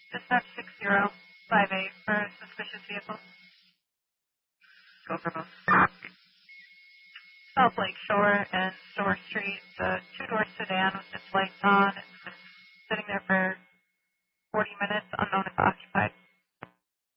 Dispatch 6058 for a suspicious vehicle. Go for both. South Lake Shore and Store Street, the two-door sedan with its lights on. It's been sitting there for 40 minutes